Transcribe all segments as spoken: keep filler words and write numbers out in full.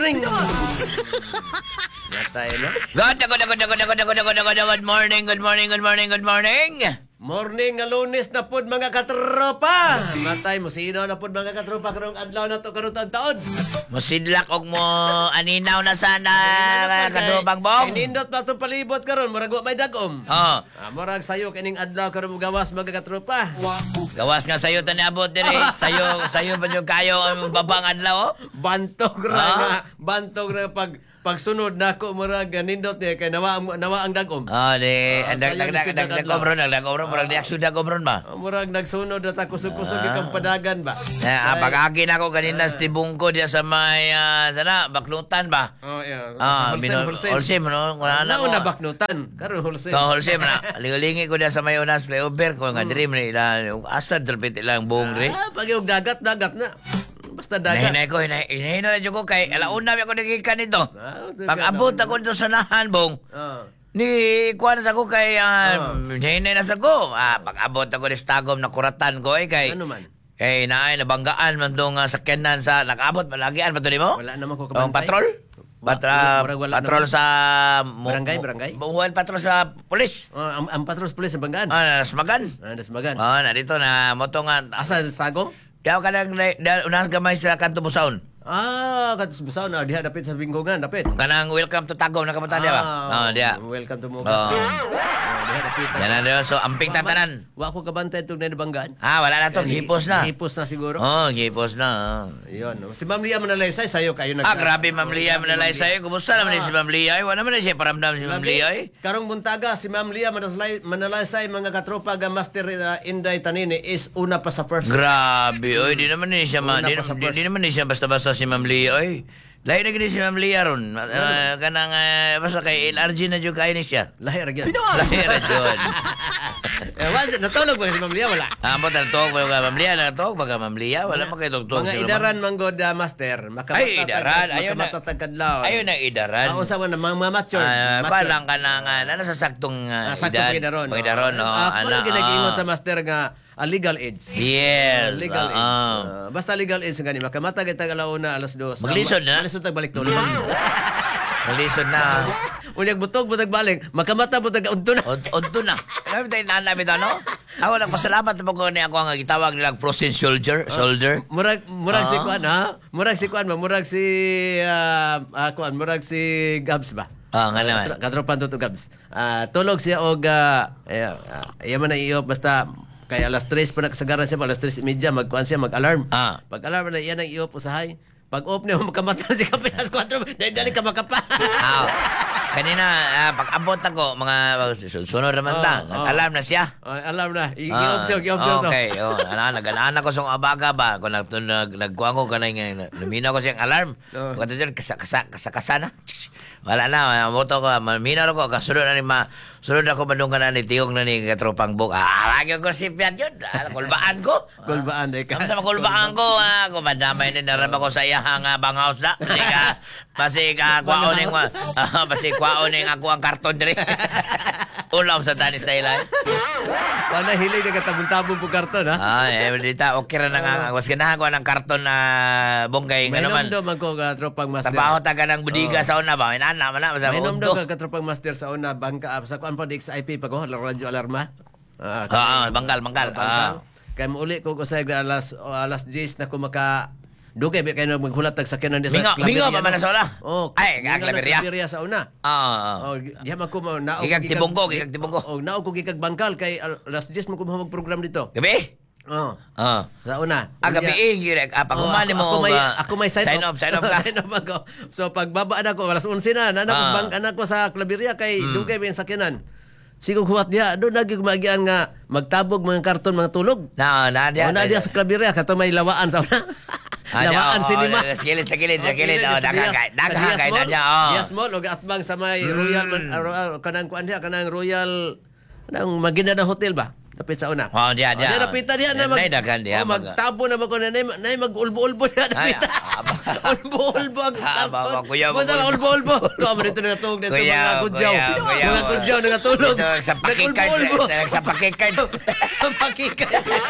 morning. Natay no. Good, good, good, good, good, good, good, good, good morning, good morning, good morning, good morning. Morning nga Lunes na pod mga katropa. Matay mo sino na pod mga katropa karong adlaw na to karong taon. Musidlak og mo aninaw na sana kadrobang bong. Inindot pa to palibot karon murag wa may dagom. Oh. Ah, murag sayo kaning adlaw karon gawas mga katropa. Gawas nga sayo tani abot diri. Sayo sayo pa jud kayo ang babang adlaw. Oh? Bantog ra Ah. nga, bantog ra pag pagsunod nako murag nindot niya kay nawa nawa ang dagom. Oh, di Ah, dag dag sayang dag si dag Dagadlaw. kobron dag kobron para di aksuda kobron ba. Ah, murag nagsunod at kusog-kusog Ah. ikang padagan ba. Eh, ah, pag-agi na ako kanina sa tibungko diya sa may ah, sana baknutan ba. Oh, yeah. Ah, Wholesale, bino wholesale. Olsim no. Kuna na Lao ko. na baknutan. Karon wholesale. To Olsim na. Lingi ko diya sa may unas flyover ko nga dream ni ila asad drapit ilang buong diri. Ah, pag yung dagat, dagat na. Basta dagat. Hinay ko, hinay, hinay na dyan ko kay alauna ako nagikan nito. Ah, Pag abot ako dito sa nahan, bong, Ah. ni kuha na sa ko kay, uh, hinay na sa ko. Ah, pag abot ako ni Stagom na kuratan ko, eh, kay, Ano man? kay naay, nabanggaan man doon uh, sakyanan sa, nakaabot, malagian ba ito mo? Wala naman ko Ang kabantay. patrol? Patra, Murag wala patrol naman. sa... mo- Barangay, mo- barangay? Buhuan patrol sa polis. Oh, ang, ang patrol sa pulis sa Banggaan. Ah, nasmagan. Ah, Dasmagan. Ah, na dito na, moto nga, Asa sa Tagom? Yaw ka nang, unahan gamay sa kanto Busaon. Ah, katus busaw na diha dapit sa Binggongan, dapit. Kanang welcome to Tagum na kamutan dia ba? Oh, dia. Welcome to Oh. Mugat. Oh, diha dapit. Yan na dia. So, amping tatanan. Wa ko kabantay tug na Banggaan. Ah, wala na to. Hipos na. Hipos na siguro. Oh, hipos na. Ayun. Si Ma'am Lia Manalaysay sayo kayo nag Ah, grabe, Ma'am Lia, manalay sa'yo. Kumusta naman ni si Ma'am Lia? Wala naman na siya paramdam si Ma'am Lia. eh. Karong buntaga si Ma'am Lia Manalay Manalaysay mga katropa ga Master uh, Inday Tanini is una pa sa first. Grabe, oy. Di naman ni siya, ma, Una di, pa sa di, first. di naman ni siya basta-basta si Ma'am Lia, oy. Lahi na gini si Ma'am Lia ron. Uh, kanang, uh, basta kay L R G na dyan kayo ni siya. Lahi ra gyud. Lahi na dyan. Eh, wa natulog ba si Ma'am Lia wala? Ah, mo tanong ba ka Ma'am Lia? Nagtog ba ka Ma'am Lia? Wala pa kayo tugtog Mga idaran man god uh, Master, Ay, idaran. Ayaw na- makamatag kadlaw. Ayun na idaran. Ah, usa man na mga mature. Ah, palang ka na nga, na nasa saktong uh, Ah, sakto edad. pagidaron. Pagidaron, no? Ah, Ana, ano ginagingot ah. na Master nga a legal age. Yes. Legal age. ah. Ah, basta legal age gani makamatag itag alauna alas dos. Maglisod na? Maglisod tag balik tulo. Malisod na. Unyag butog butag balik, makamata butag unto na. Od- Odto na. Kami tayo nanami ito, no? Ako nagpasalamat na po ni ako ang gitawag nilang frozen soldier. Soldier. Murag murag si Ah. kuan ha. Murag si kuan ba? Murag si ah ah, kuan, murag si Gabs ba? Ah, nga naman. Katro- Katropan to to Gabs. Ah, tulog siya og uh, iya man na iyo basta kay alas tres pa nakasagaran siya alas tres media magkuan siya mag-alarm. Ah. Pag alarm na iyan ang iyo usahay. Pag off niya makamata na si Kapinas kwatro dali dali ka makapa. Ah. Kanina, ah, pag abot ako, mga sunod naman ta. Ah, Nag-alarm na siya. Oh, alarm na. I- Ah, I-off siya, i-off siya. to. okay. Oh, ana nagalaan ako sa abaga ba kung nag nag nagkuha ko kanay nga lumina ko siyang alarm. Oh. Pagka dito kasa kasa kasa kasa na. Wala na, moto ko, mina ko kasunod na ni ma sunod ako bandungan na ni tiong na ni katropang buk. Ah, wag ko si Piat yun. Ah, kulbaan ko. Kulbaan day ka. Kamu sama kulbaan ko, ah, kung madamay ni narama ko sa iyahang uh, banghouse na. Kasi ka, basi ka, kwaon yung, uh, basi kwaon yung ako ang karton diri. Ulam sa tanis na ilay. Wala hilig na katabon-tabon po karton ha. Ah, eh, dita, okay ra na nga. Was ganahan ko ng karton na bonggay nga May naman. nomdo man ko ka tropang master. Trabaho taga ng budiga sa una ba? Inana man na, basta May nomdo undo. ka katropang master sa una bangka ah, sa kuan pa di sa I P pag oh, radyo alarma. Ah, Ah, ah, banggal, banggal. Ah. Kaya mauli ko ko sa alas o, alas diyes na ko maka dugay ba kayo maghulat tag sakyanan di sa Mingo, Claveria, mingo pa man no? na sa una. Oh, Ay, mingo kag Claveria. na Claveria sa una. Ah. Oh, diha man ko mo na Gigag tibunggo, gigag tibunggo. Oh, naog ko gigag bangkal kay al- alas diyes mo ko mag program dito. Gabi? Oh, Ah. sa una. Ah, gabi Unya- eh, yun, ah, pag Oh, umani ako, mo, ako may, ah, ako may sign, sign off, sign off ka. sign off ako. So pagbaba na ko, alas onse na, nanak Ah. ko bang anak ko sa Claveria kay dugay ba yung sakyanan. Sigong huwat diya, doon lagi kumagian nga magtabog mga karton, mga tulog. Na, na, O na diya sa Claveria, kato may lawaan sa una. lawaan cinema. Sa kilid, sa kilid, sa Oh, kilid. kilid, Oh, sa daghang Diaz- kay, sa daghang Diaz kay na Mall. niya. Oh. Diaz Mall, o atbang sa may Royal, man- ah, Royal- kanang kuan diya, kanang Royal, kanang Maginada Hotel ba? Dapit sa una. Oh, diya, Oh, diya. diya dapita diya na mag Nay, daghan diya, oh, mag- magtabo na mag na nay mag-ulbo-ulbo diya Ay, dapita. aba. Ulbo-ulbo ang Aba, karton. aba, kuya, Mo sa ulbo-ulbo. ulbo-ulbo. To mo dito natulog dito Kuya, mga gudyaw. kuya, kuya, Mga gudyaw nga tulog. Ito, sa pakikards, sa pakikards. Pakikay.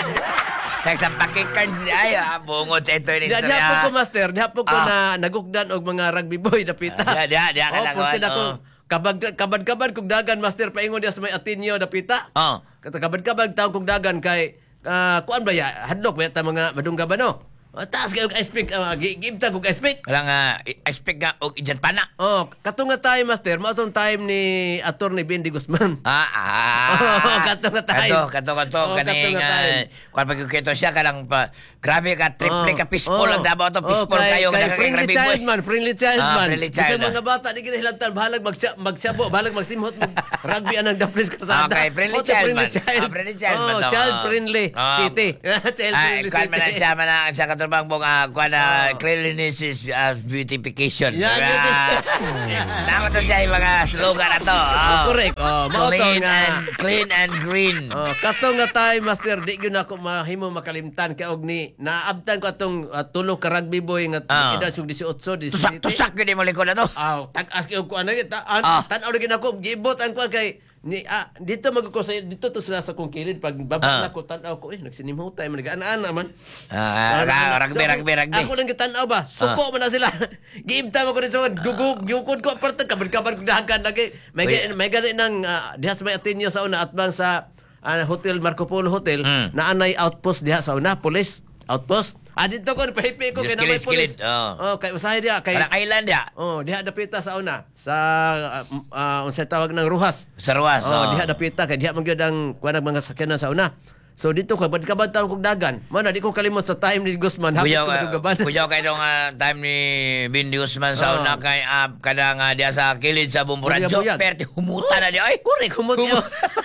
Sa pakikards, ay, ah, bungod sa ito yung Diha istorya. diha po ko master, diha po ko Ah. na nagugdan og mga rugby boy dapita. Diha, diha, diha ka Oh, lang, purti na oh. ko kabag kabad-kabad kog dagan master paingon diha sa may Ateneo dapita. Oh. Kata kabad-kabad taong kog dagan kay ah, kuan ba ya hadlok ba ta mga madungga ba no? Ah, taas kay og ice pick, uh, give ta kog ice pick. Wala nga, expect nga, og idyan pa na. Oh, kato nga time master, mao tong time ni Attorney Bendy Guzman. Ah, ah. Oh, kato nga tayo. Kato, kato, kato. Oh, kato Kaning, nga tayo. kung pagkikito siya, kanang pa, grabe ka, triple Oh, ka, peaceful oh. ang dabaw to, peaceful Oh, kay- kayo, kay kaya friendly grabe child boy. man, friendly child Ah, man. friendly Bisag child, ah. mga bata di kinahilabtan bahalag magsya, magsyabo, bahalag magsimhot mag rugby anang daplis kasada. Okay, friendly Oh, to child man. child. Ah, friendly child man Oh, to. child Ah. friendly Ah. city. Child Ay, friendly kuan man na city. siya, man na, siya katulbang mong, ah, kuan na, Oh. cleanliness is ah, beautification. Yan, Diba? yan. Nako to siya yung mga slogan na to. Oh. Correct. Oh, mao to Clean nga. and, clean and green. Oh, kato nga time master di gyud ako mahimo makalimtan kay og ni naabtan ko atong uh, tulo ka rugby boy nga Ah. edad sug eighteen, Tusak, seventeen. tusak yun yung malikod na to. Aw, tag-as kay og kuan na ta, Ah. an, tan-aw na gid ako giibot ang kuan kay ni ah, dito magko sa dito to sila sa kong kilid pag baba Ah. na ko tan-aw ko eh nagsinimho time nagaan-ana man. Ah, ah, rugby, So, rugby, rugby. Ako lang gitan-aw ba? Suko man na sila. Giibta mo ko sa dugog, yukod ko apart kabad-kabad ko dagan lagi. May Uy. may gani nang uh, diha sa may Ateneo sa una atbang sa ah, Hotel Marco Polo Hotel Mm. na anay outpost diha sa una, police outpost. Ah dito ko pahipi ko Just kay na may kilid, police. kilid, oh. Oh, kay usahay diha kay Parang island ya. oh, diha dapita sa una sa uh, uh, unsay tawag ng Ruhas. Sa Ruas. Oh, diha dapita kay diha man gyud ang kuan ng mga sakyanan sa una. So dito ko bad kabad taon kog dagan. Mana di ko kalimot sa time ni Guzman hapit Kuya, ko uh, madugaban. kuya kayo nung ah, time ni Bindy Guzman sa Oh. una kay uh, kada nga diya sa kilid sa Bumburadyo. Buyag-buyag. Perti humuta na diya. Ay, Kuri kumot yo.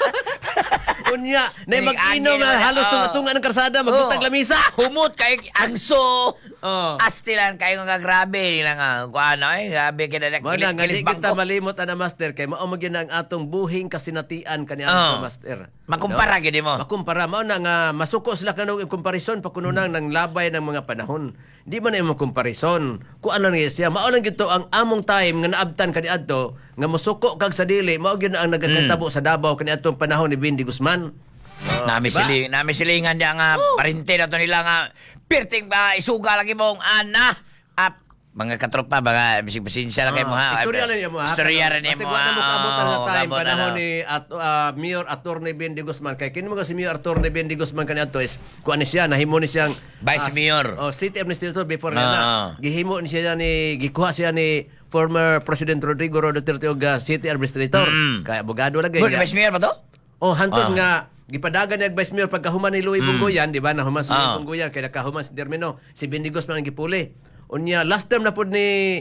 Unya, nay Kinig mag-inom angin, na halos oh. tunga-tunga ng karsada magbutag Oh. lamisa. Humut kay angso. Oh. Astilan kayo nga grabe nila nga kuan ay grabe kay na Mana nga di kilis kita bangko. malimot ana master kay mao magyud ang atong buhing kasinatian kani Oh. ang master. Makumpara gid mo. Makumpara mao na nga masuko sila kanang comparison pa kuno nang nang labay ng mga panahon. Di man na mo comparison. Ku ano nga siya mao lang gito ang among time nga naabtan kaniadto nga musuko kag sa dili mao gyud na ang nagakatabo sa Davao kaniadtong panahon ni Bendy Guzman. Nami diba? sili, nami silingan diya nga parinte na to nila nga perting ba isuga lagi mong ana. Ap mga katropa mga bisig pasensya lang kay mo ha. Istorya lang niya mo ha. Istorya rin niya Kasi mo. wala mo kaabot ang Oo, time kaabot panahon na. ni at, uh, Mayor Attorney Bendy Guzman. Kay kini mo si Mayor Attorney Bendy Guzman kaniadto is kuan ni siya nahimo ni siyang Vice ah, Mayor. Oh, City Administrator before Ah. nga na. Gihimo ni siya ni gikuha siya ni former President Rodrigo Duterte og uh, City Administrator. Mm. Kay abogado lagi. Good, niya. Vice Mayor ba to? Oh, hantod Ah. nga gipadagan niya Vice Mayor pagkahuman ni Louis Bungoyan, di ba? Nahuman si Louis Ah. Bungoyan kay nakahuman si termino si Bendy Guzman ang gipuli. Unya last term na pud ni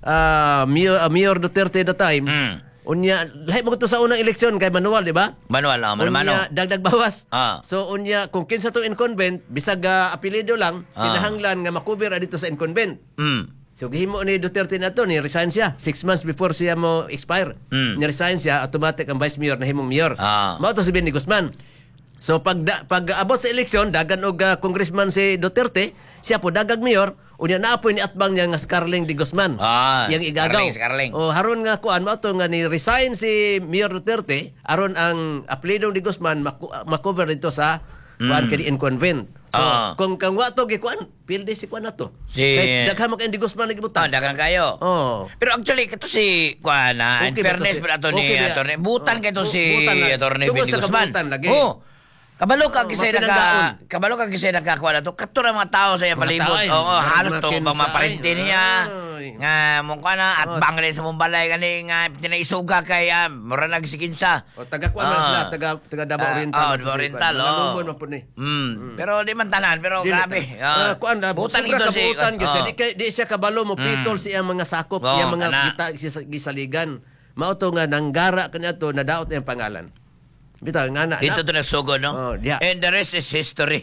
ah, Mayor, ah, Mayor Duterte the time. Mm. Unya lahi mo to sa unang eleksyon kay manual, di ba? Manual ah, mano mano. Unya dagdag bawas. Ah. So unya kung kinsa to incumbent bisag uh, apelyido lang Ah. kinahanglan nga makover dito sa incumbent. Mm. So gihimo ni Duterte na to, ni resign siya six months before siya mo expire. Mm. Ni resign siya, automatic ang vice mayor na himong mayor. Ah. Mao to si Bendy Guzman. So pag da, pag abot sa eleksyon dagan og uh, congressman si Duterte, siya po dagag mayor, unya naapoy ni atbang niya nga si Carling de Guzman. Ah, yang si igagaw. Carling, si Carling. O haron nga kuan mao to nga ni resign si Mayor Duterte, aron ang apelyido de Guzman maku- makover dito sa kuan kay inconvent. So Ah. kung kang wa to gikuan, pilde si kuan nato. Si- Kay daghan mo kay de Guzman Ah, nagibutang. dagan kayo. Oh. Pero actually, kato si, kuha na, in Okay ba to fairness, si- pero ato ni, okay ba? attorney, butan Oh, kayo bu- si butan lang. attorney Tungkol Bendy sa Guzman. kabutan lagi. Oh, kabalo ka Oh, kasi mapinanggaon. naka, kabalo ka kasi nakakuha na to, kato na mga tao sa iyang Mga palibot. tao, eh. Oo, Mga halos to, kinsa, bang mga parente ay. niya, Ay. nga, mong kuha na, at Oh. bang rin sa mong balay, kani, nga, tinaisuga kay, ah, mura nagsikinsa. O taga kuan man Ah. sila, taga taga Davao Ah, Oriental. oh, man Davao si Oriental, kuan. oh. Nalubon man po ni. Mm. Pero di man tanan, pero Dili- grabe. Ah, kuan da butan sobra ito si, kabutan gyud siya. oh. Di kay di siya kabalo mo pitol siya mga sakop, Oo, siya mga kana. gita gisa- gisaligan. Mao to nga nanggara kaniadto nadaot ang pangalan. Bitaw nga na. Dito na- to nagsugo, no? Oh, diha. And the rest is history.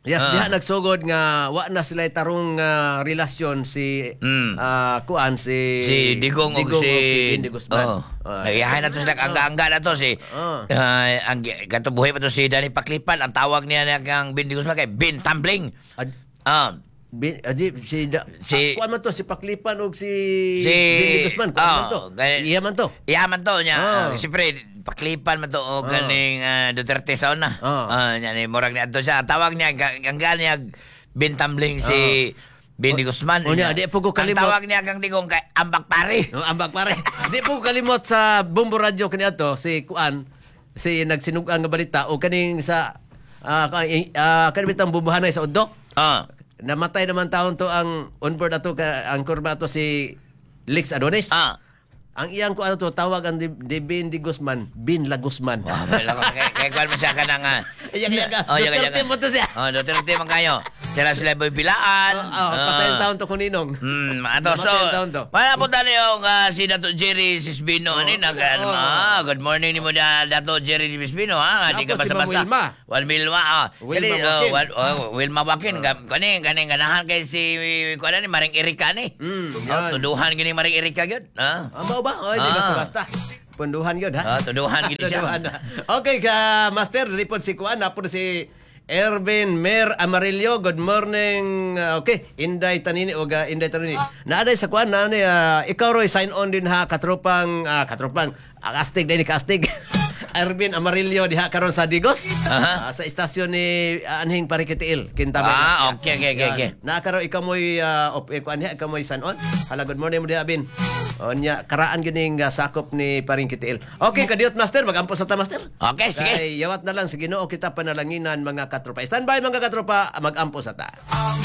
Yes, Ah. diha nagsugod nga wa na sila tarong nga relasyon si Mm. ah, kuan si Si Digong o Digong si... ug si Bindi Guzman. Oh. Ah, Nagayahan na to sila, angga-angga na to si... Oh. ah, ang katubuhay pa to si Danny Paklipan. Ang tawag niya na kang Bindi Guzman kay Bin Tumbling. Ad, Ah, bin, adi, si da, Si- si kuan man to si Paklipan ug si Si- Bindi Guzman kuan man Oh, to. gani- Iya man to. Yaman to niya. Oh. Ah, siyempre, Paklipan man to o Oh. ganing ah, Duterte sa una. Oh. Ah, niya ni murag ni adto siya. Tawag niya ang angga niya Bin Tumbling si Bindi Guzman. O niya, di po ko Ang kalimot. tawag niya kang Digong kay Ambak Pare. No, ambak pare. Di po ko kalimot sa Bombo Radio kaniadto si kuan si nagsinugang nga balita o kaning sa ah uh, uh, kaning bitang bubuhanay sa Udok. Ah. Namatay naman taon to ang onboard ato ka ang kurma ato si Lex Adonis. Ah. Ang iyang ko ano to tawag ang di, di Bin di Guzman, Bin La Guzman. Wow, wala ko kay kay kuan man siya ka nang ah. Iya kaya ka. Oh, yaga, Duterte yaga. mo to siya. Oh, Duterte man kayo. Sila sila boy bilaan. Oh, oh, patay ang taon to kuninong. Hmm, ato so. Namatay ang taon to. Wala po tayo yung ah, si Dato Jerry Sisbino Oh, ani nag ano, oh. ah, good morning ni mo da Dato Jerry Sisbino ha. Hindi ka Tapos si Ma'am basta-basta. Wilma. Wal Wilma. ah. Wilma Kali, Wakin. oh, wal- oh, Wilma Wakin. Ga- Kani kani ganahan kay si kuan ni Maring Erika ni. Mm, Oh, yan. tuduhan gini Maring Erika gyud. Ha. Ah, mao ba? Oh, di Ah. basta-basta. Punduhan yun, ha? Ah, tuduhan gini siya. Tuduhan. Okay, ka Master, ripon si Kuan, napo na si Ervin Mer Amarillo. Good morning. Uh, okay, Inday Tanini o uh, Inday Tanini. Naaday sa Kuan na ni uh, ikaw roy sign on din ha katropang uh, katropang uh, kastig din ni kastig. Ervin Amarillo diha karon sa Digos. Aha. Ah, sa istasyon ni uh, Anhing Parikitiil, Kintabay. Ah, okay, okay, okay, okay. Na karon ikaw mo'y uh, op eh, kuan diha ikaw mo'y sign on. Hala, good morning mo diha Bin. O nya karaan gining uh, sakop ni Paring Kitiil. Okay, kadiyot Master, magampo sa ta Master. Okay, sige. Kay yawat na lang sa Ginoo kita panalanginan mga katropa. Standby mga katropa, magampo sa ta.